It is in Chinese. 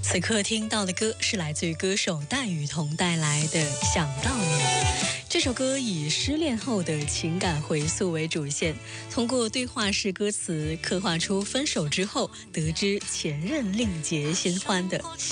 此刻听到的歌是来自于歌手戴雨桐带来的《想到你》。这首歌以失恋后的情感回溯为主线，通过对话式歌词刻画出分手之后得知前任另结新欢的